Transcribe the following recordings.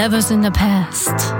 Lovers in the Past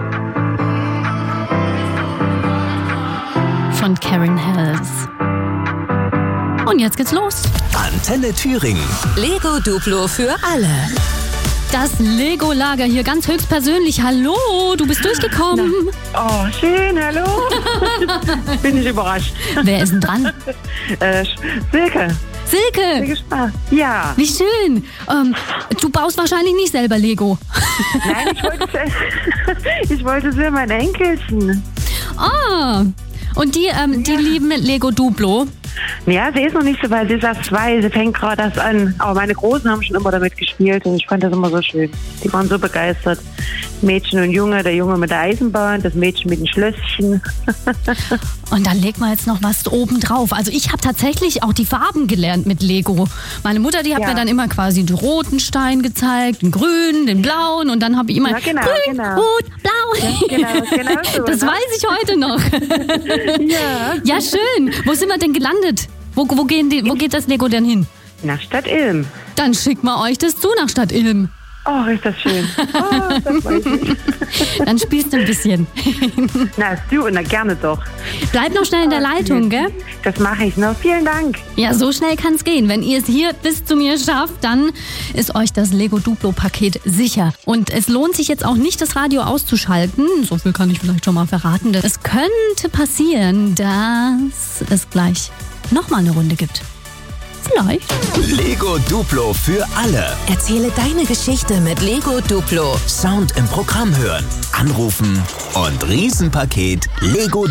von Karen Hells. Und jetzt geht's los. Antenne Thüringen. Lego Duplo für alle. Das Lego-Lager hier ganz höchstpersönlich. Hallo, du bist durchgekommen. Oh, schön, hallo. Bin ich überrascht. Wer ist denn dran? Silke. Silke. Spaß. Ja. Wie schön. Du baust wahrscheinlich nicht selber Lego. Nein, ich wollte sehr mein Enkelchen. Ah, und die lieben Lego Duplo. Ja, sie ist noch nicht so weit, sie ist erst 2, sie fängt gerade erst an. Aber meine Großen haben schon immer damit gespielt und ich fand das immer so schön. Die waren so begeistert. Mädchen und Junge, der Junge mit der Eisenbahn, das Mädchen mit dem Schlösschen. Und dann legt man jetzt noch was oben drauf. Also ich habe tatsächlich auch die Farben gelernt mit Lego. Meine Mutter, die hat mir dann immer quasi den roten Stein gezeigt, den grünen, den blauen und dann habe ich immer grün, rot, blau. Ja, genau so, das weiß ich heute noch. Ja, schön. Wo sind wir denn gelandet? Wo geht das Lego denn hin? Nach Stadt Ilm. Dann schickt mal euch das zu nach Stadt Ilm. Oh, ist das schön. Oh, das weiß ich. Dann spielst du ein bisschen. Na gerne doch. Bleib noch schnell in der Leitung, gell? Das mache ich noch. Vielen Dank. Ja, so schnell kann es gehen. Wenn ihr es hier bis zu mir schafft, dann ist euch das Lego Duplo-Paket sicher. Und es lohnt sich jetzt auch nicht, das Radio auszuschalten. So viel kann ich vielleicht schon mal verraten. Es könnte passieren, dass es gleich nochmal eine Runde gibt. Vielleicht. Lego Duplo für alle. Erzähle deine Geschichte mit Lego Duplo. Sound im Programm hören, anrufen und Riesenpaket Lego